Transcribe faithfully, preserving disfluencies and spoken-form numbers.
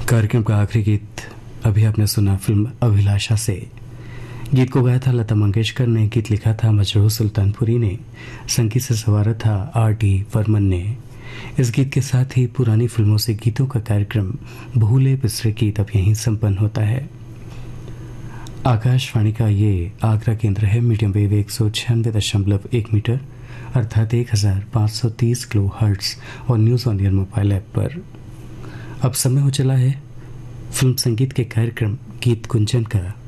कार्यक्रम का आखिरी गीत अभी आपने सुना फिल्म अभिलाषा से। गीत को गाया था लता मंगेशकर ने, गीत लिखा था मजरूह सुल्तानपुरी ने, संगीत से संवारा था आर डी बर्मन ने। इस गीत के साथ ही पुरानी फिल्मों से गीतों का कार्यक्रम भूले बिसरे गीत अब यहीं संपन्न होता है। आकाशवाणी का ये आगरा केंद्र है। मीडियम वेव एक सौ छियानवे दशमलव एक मीटर अर्थात एक हजार पाँच सौ तीस किलो हर्ट्ज और news on air mobile app पर। अब समय हो चला है फिल्म संगीत के कार्यक्रम गीत कुंजन का।